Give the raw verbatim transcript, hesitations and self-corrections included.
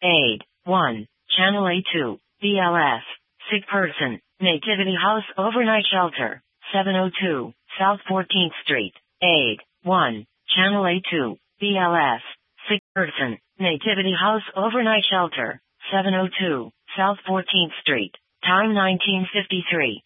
Aid. one. Channel A two. B L S. Sick person. Nativity House Overnight Shelter. seven oh two. South fourteenth Street. Aid. one. Channel A two. B L S. Sick person. Nativity House Overnight Shelter. seven oh two. South fourteenth Street. Time nineteen fifty-three.